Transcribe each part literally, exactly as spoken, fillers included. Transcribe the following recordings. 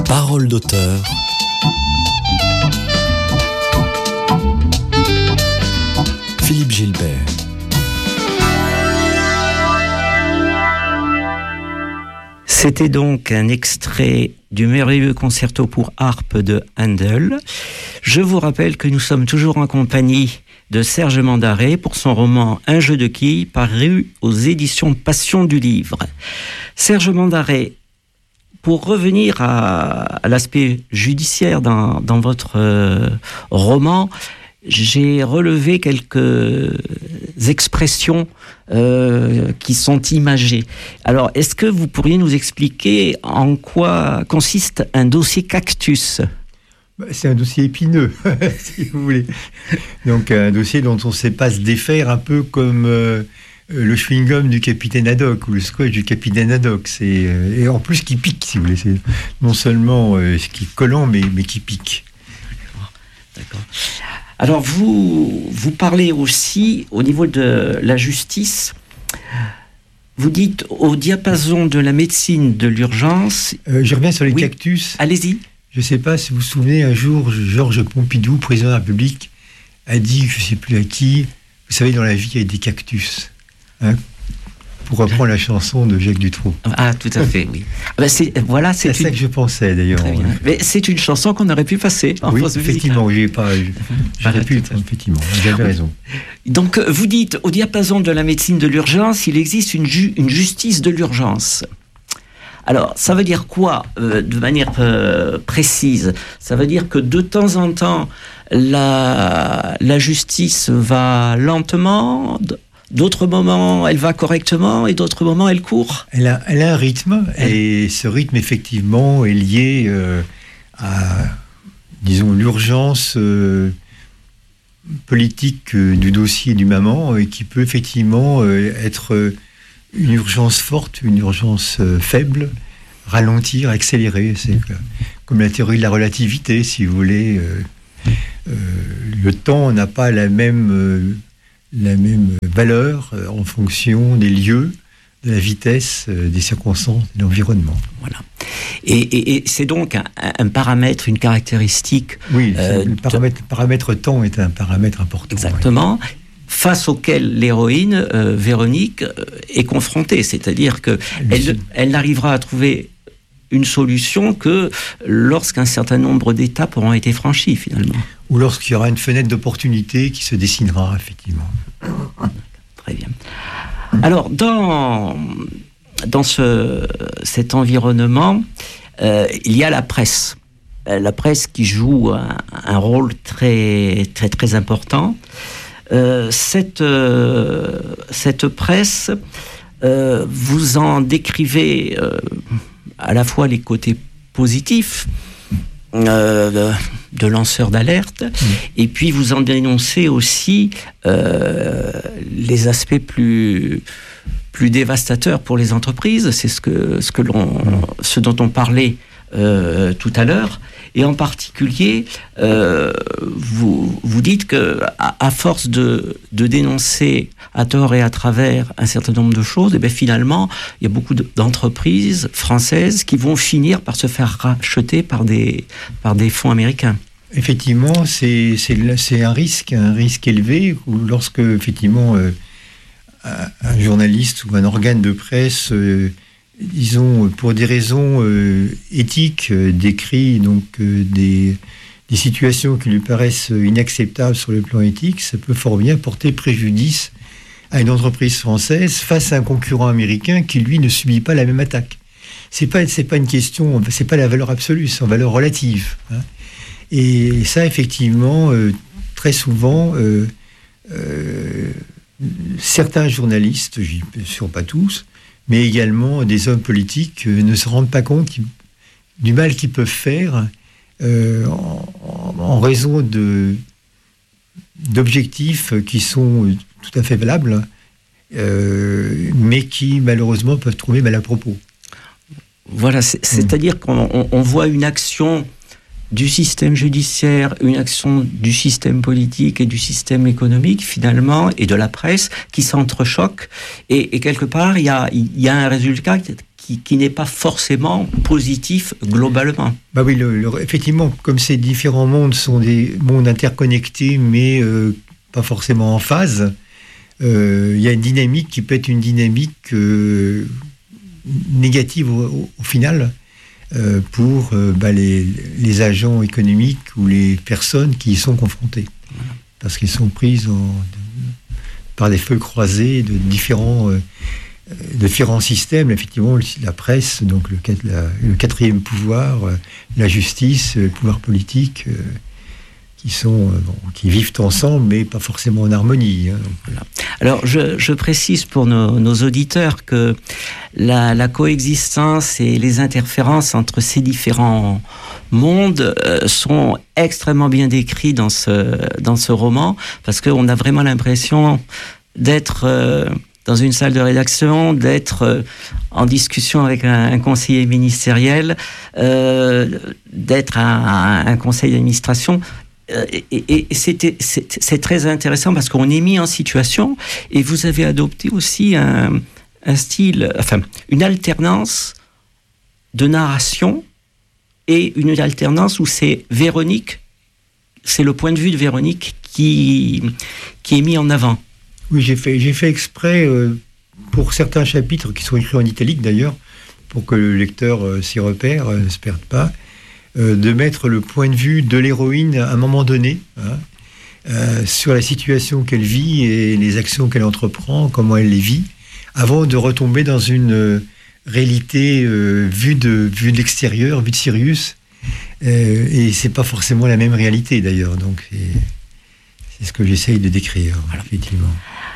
Parole d'auteur. Philippe Gilbert. C'était donc un extrait du merveilleux concerto pour harpe de Handel. Je vous rappelle que nous sommes toujours en compagnie de Serge Mandaret pour son roman Un jeu de quilles, paru aux éditions Passion du Livre. Serge Mandaret, pour revenir à, à l'aspect judiciaire dans, dans votre euh, roman, j'ai relevé quelques expressions euh, qui sont imagées. Alors, est-ce que vous pourriez nous expliquer en quoi consiste un dossier cactus ? C'est un dossier épineux, si vous voulez. Donc, un dossier dont on ne sait pas se défaire, un peu comme euh, le chewing-gum du capitaine Haddock ou le scotch du capitaine Haddock. C'est, euh, et en plus, qui pique, si vous voulez. C'est non seulement euh, ce qui est collant, mais, mais qui pique. D'accord. D'accord. Alors, vous, vous parlez aussi, au niveau de la justice, vous dites au diapason de la médecine de l'urgence... Euh, je reviens sur les oui. cactus. Allez-y. Je ne sais pas si vous vous souvenez, un jour, Georges Pompidou, président de la République, a dit, je ne sais plus à qui, vous savez, dans la vie, il y a des cactus. Hein, pour reprendre la chanson de Jacques Dutronc. Ah, tout à fait, oui. Ben c'est, voilà, c'est, c'est une... ça que je pensais, d'ailleurs. Très bien. Mais c'est une chanson qu'on aurait pu passer en oui, pause effectivement, j'ai pas, j'aurais pu, effectivement, vous avez raison. Donc, vous dites, au diapason de la médecine de l'urgence, il existe une, ju- une justice de l'urgence. Alors, ça veut dire quoi, euh, de manière euh, précise ? Ça veut dire que de temps en temps, la, la justice va lentement, d'autres moments, elle va correctement, et d'autres moments, elle court. Elle a, elle a un rythme, elle... et ce rythme, effectivement, est lié euh, à, disons, l'urgence euh, politique euh, du dossier du moment, et qui peut effectivement euh, être... Euh, une urgence forte, une urgence euh, faible, ralentir, accélérer. C'est comme la théorie de la relativité, si vous voulez. Euh, euh, le temps n'a pas la même, euh, la même valeur euh, en fonction des lieux, de la vitesse, euh, des circonstances, de l'environnement. Voilà. Et, et, et c'est donc un, un paramètre, une caractéristique... Oui, euh, le paramètre, de... paramètre temps est un paramètre important. Exactement. Oui. Face auquel l'héroïne, euh, Véronique, euh, est confrontée. C'est-à-dire qu'elle elle, elle n'arrivera à trouver une solution que lorsqu'un certain nombre d'étapes auront été franchies, finalement. Ou lorsqu'il y aura une fenêtre d'opportunité qui se dessinera, effectivement. Très bien. Alors, dans, dans ce, cet environnement, euh, il y a la presse. La presse qui joue un, un rôle très, très, très important. Euh, cette, euh, cette presse, euh, vous en décrivez euh, à la fois les côtés positifs euh, de, de lanceurs d'alerte, mmh. et puis vous en dénoncez aussi euh, les aspects plus, plus dévastateurs pour les entreprises. C'est ce, que, ce, que l'on, mmh. ce dont on parlait euh, tout à l'heure. Et en particulier, euh, vous, vous dites que à, à force de, de dénoncer à tort et à travers un certain nombre de choses, et bien finalement, il y a beaucoup de, d'entreprises françaises qui vont finir par se faire racheter par des, par des fonds américains. Effectivement, c'est, c'est, c'est un risque, un risque élevé, où lorsque, effectivement, euh, un, un journaliste ou un organe de presse... Euh, disons, pour des raisons euh, éthiques, euh, décrit donc euh, des, des situations qui lui paraissent inacceptables sur le plan éthique, ça peut fort bien porter préjudice à une entreprise française face à un concurrent américain qui, lui, ne subit pas la même attaque. C'est pas, c'est pas une question, c'est pas la valeur absolue, c'est en valeur relative. Hein. Et ça, effectivement, euh, très souvent, euh, euh, certains journalistes, bien sûr pas tous, mais également des hommes politiques euh, ne se rendent pas compte du mal qu'ils peuvent faire euh, en, en raison de, d'objectifs qui sont tout à fait valables, euh, mais qui malheureusement peuvent trouver mal à propos. Voilà, c'est, c'est-à-dire qu'on on voit une action du système judiciaire, une action du système politique et du système économique, finalement, et de la presse, qui s'entrechoquent. Et, et quelque part, il y a, il y a un résultat qui, qui n'est pas forcément positif globalement. Bah oui, le, le, effectivement, comme ces différents mondes sont des mondes interconnectés, mais euh, pas forcément en phase, il euh, y a une dynamique qui peut être une dynamique euh, négative au, au, au final euh, pour euh, bah, les, les agents économiques ou les personnes qui y sont confrontées. Parce qu'ils sont pris en, par des feux croisés de différents, euh, de différents systèmes. Effectivement, la presse, donc le, la, le quatrième pouvoir, euh, la justice, le pouvoir politique, euh, qui sont, euh, bon, qui vivent ensemble, mais pas forcément en harmonie. Hein, donc, voilà. Alors, je, je précise pour nos, nos auditeurs que la, la coexistence et les interférences entre ces différents mondes euh, sont extrêmement bien décrits dans ce, dans ce roman, parce qu'on a vraiment l'impression d'être euh, dans une salle de rédaction, d'être euh, en discussion avec un, un conseiller ministériel, euh, d'être à un, un conseil d'administration. Et, et, et c'était, c'est, c'est très intéressant parce qu'on est mis en situation, et vous avez adopté aussi un, un style, enfin, une alternance de narration et une alternance où c'est Véronique, c'est le point de vue de Véronique qui, qui est mis en avant. Oui, j'ai fait, j'ai fait exprès euh, pour certains chapitres qui sont écrits en italique d'ailleurs, pour que le lecteur euh, s'y repère, euh, ne se perde pas, euh, de mettre le point de vue de l'héroïne à un moment donné, hein, euh, sur la situation qu'elle vit et les actions qu'elle entreprend, comment elle les vit, avant de retomber dans une euh, réalité euh, vue, de, vue de l'extérieur, vue de Sirius. Euh, et c'est pas forcément la même réalité d'ailleurs, donc c'est, c'est ce que j'essaye de décrire, voilà. Effectivement.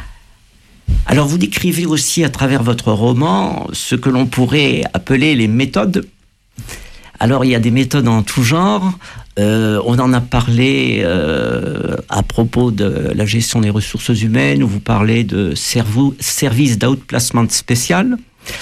Alors vous décrivez aussi à travers votre roman ce que l'on pourrait appeler les méthodes. Alors il y a des méthodes en tout genre, euh, on en a parlé euh, à propos de la gestion des ressources humaines, où vous parlez de cerveau, service d'outplacement spécial,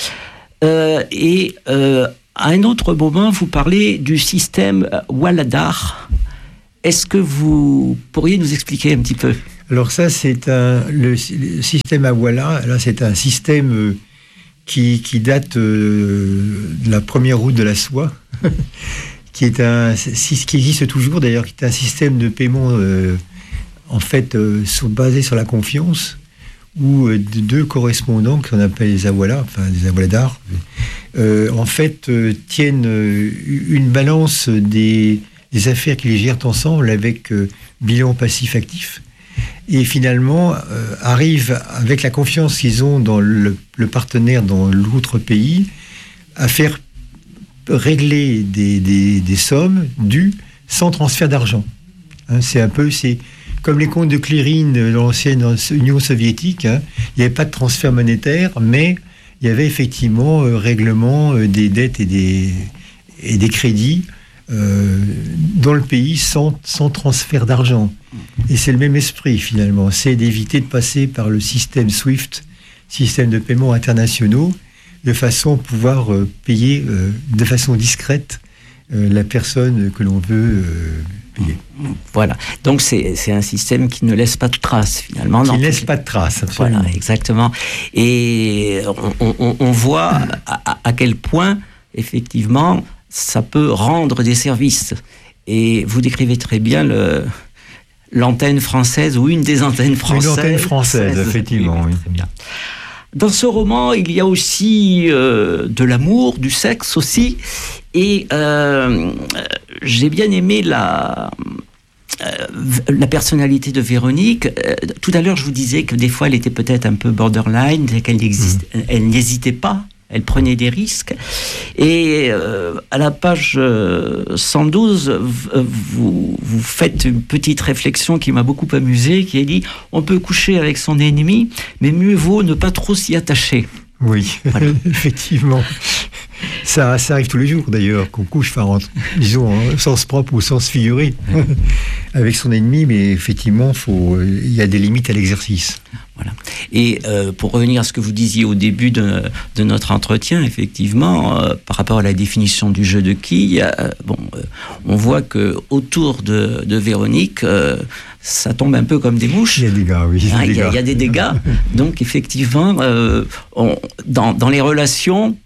euh, et euh, à un autre moment vous parlez du système Waladar. Est-ce que vous pourriez nous expliquer un petit peu ? Alors ça, c'est un, le, le système Awala, là, c'est un système euh, qui, qui date euh, de la première route de la soie, qui est un, qui existe toujours d'ailleurs, qui est un système de paiement euh, en fait euh, sur, basé sur la confiance, où euh, deux correspondants qu'on appelle les Awala, enfin les Awaladars, euh, en fait euh, tiennent euh, une balance des, des affaires qu'ils gèrent ensemble avec euh, bilan passif-actif. Et finalement, euh, arrivent, avec la confiance qu'ils ont dans le, le partenaire dans l'autre pays, à faire régler des, des, des sommes dues sans transfert d'argent. Hein, c'est un peu, c'est comme les comptes de clearing de l'ancienne Union soviétique. Hein, il n'y avait pas de transfert monétaire, mais il y avait effectivement euh, règlement euh, des dettes et des, et des crédits Euh, dans le pays sans, sans transfert d'argent. Et c'est le même esprit finalement, c'est d'éviter de passer par le système SWIFT, système de paiement internationaux, de façon à pouvoir euh, payer euh, de façon discrète euh, la personne que l'on veut euh, payer. Voilà, donc c'est, c'est un système qui ne laisse pas de traces finalement. Qui ne laisse pas de traces, absolument. Voilà, exactement. Et on, on, on voit à, à quel point effectivement ça peut rendre des services. Et vous décrivez très bien le, l'antenne française, ou une des antennes françaises. Une antenne française, effectivement. Oui, très bien. Dans ce roman, il y a aussi euh, de l'amour, du sexe aussi. Et euh, j'ai bien aimé la... Euh, la personnalité de Véronique. Euh, tout à l'heure, je vous disais que des fois, elle était peut-être un peu borderline, qu'elle existe, mmh. elle n'hésitait pas. Elle prenait des risques. Et euh, à la page euh, cent douze, vous, vous faites une petite réflexion qui m'a beaucoup amusé, qui est dit « On peut coucher avec son ennemi, mais mieux vaut ne pas trop s'y attacher ». Oui, voilà. Effectivement. Ça, ça arrive tous les jours, d'ailleurs, qu'on couche, enfin, en, disons, en sens propre ou sens figuré, avec son ennemi, mais effectivement, faut, il y a des limites à l'exercice. Voilà. Et euh, pour revenir à ce que vous disiez au début de, de notre entretien, effectivement, euh, par rapport à la définition du jeu de quilles, euh, bon, euh, on voit que autour de, de Véronique, euh, ça tombe un peu comme des mouches. Il y a des dégâts, oui. Il hein, y, y a des dégâts. Donc, effectivement, euh, on, dans, dans les relations,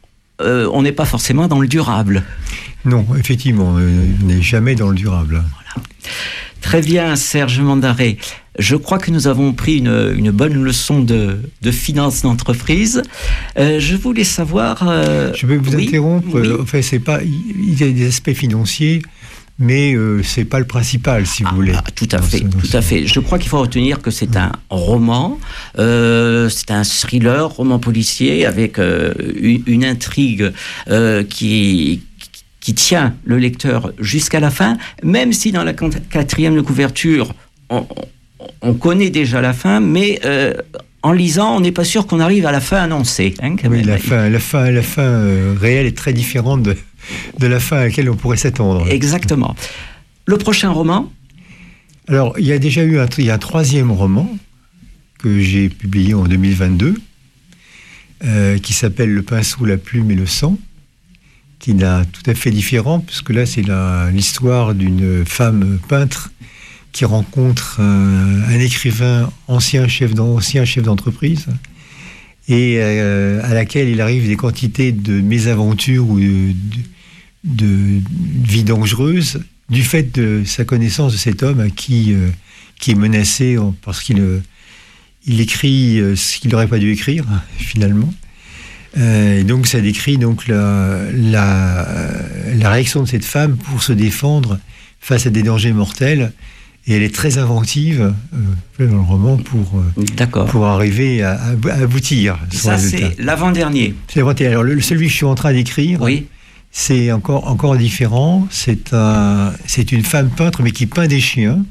euh, on n'est pas forcément dans le durable. Non, effectivement, euh, on n'est jamais dans le durable. Voilà. Très bien, Serge Mandaret. Je crois que nous avons pris une, une bonne leçon de, de finance d'entreprise. Euh, je voulais savoir... Euh, je peux vous oui, interrompre. Oui. Enfin, c'est pas, il y a des aspects financiers, mais euh, c'est pas le principal, si vous ah, voulez. Ah, tout à fait, tout à fait. Je crois qu'il faut retenir que c'est un roman, euh, c'est un thriller, roman policier, avec euh, une, une intrigue euh, qui... qui tient le lecteur jusqu'à la fin, même si dans la quatrième de couverture, on, on connaît déjà la fin, mais euh, en lisant, on n'est pas sûr qu'on arrive à la fin annoncée. Hein, quand oui, même. la fin, la fin, la fin euh, réelle est très différente de, de la fin à laquelle on pourrait s'attendre. Exactement. Le prochain roman ? Alors, il y a déjà eu un, il y a un troisième roman que j'ai publié en deux mille vingt-deux, euh, qui s'appelle « Le pinceau, la plume et le sang », qui est tout à fait différent, puisque là, c'est la, l'histoire d'une femme peintre qui rencontre un, un écrivain ancien chef, ancien chef d'entreprise, et euh, à laquelle il arrive des quantités de mésaventures ou de, de, de vie dangereuse, du fait de sa connaissance de cet homme à qui, euh, qui est menacé parce qu'il euh, il écrit ce qu'il n'aurait pas dû écrire, finalement. Euh, et donc ça décrit donc la, la, la réaction de cette femme pour se défendre face à des dangers mortels, et elle est très inventive euh, dans le roman pour, euh, pour arriver à, à aboutir. Ça c'est l'avant-dernier. C'est l'avant-dernier. Alors le, celui que je suis en train d'écrire, oui. c'est encore, encore différent. C'est, un, c'est une femme peintre, mais qui peint des chiens,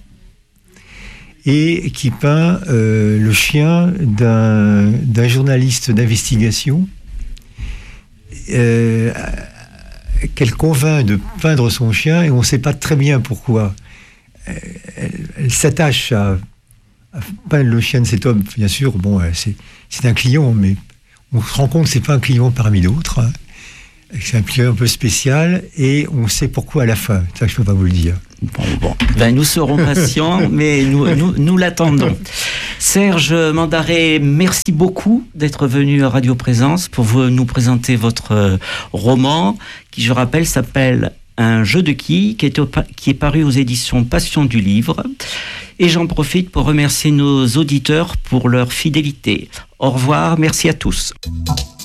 et qui peint euh, le chien d'un, d'un journaliste d'investigation Euh, qu'elle convainc de peindre son chien, et on ne sait pas très bien pourquoi. Elle, elle s'attache à, à peindre le chien de cet homme. Bien sûr, bon, c'est, c'est un client, mais on se rend compte que ce n'est pas un client parmi d'autres. Hein. C'est un client un peu spécial, et on sait pourquoi à la fin. Ça, je ne peux pas vous le dire. Bon, bon. Ben, nous serons patients, mais nous, nous, nous l'attendons. Serge Mandaret, merci beaucoup d'être venu à Radio Présence pour vous, nous présenter votre euh, roman, qui, je rappelle, s'appelle Un jeu de quilles, qui est, au, qui est paru aux éditions Passion du Livre. Et j'en profite pour remercier nos auditeurs pour leur fidélité. Au revoir, merci à tous.